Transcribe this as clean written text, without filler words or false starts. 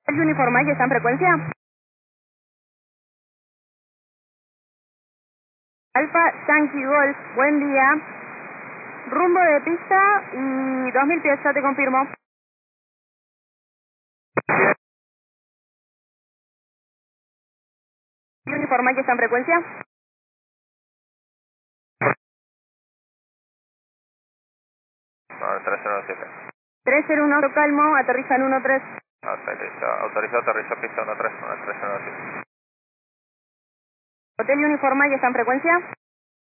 ¿El uniforme ya está en frecuencia? Alfa Yankee Golf, buen día. Rumbo de pista y 2000 pies, ya te confirmo. ¿El uniforme ya está en frecuencia? 307. 301 calmo, aterriza en 13. Autorizado, aterriza pista 13, 307. Hotel y uniforme ya está en frecuencia.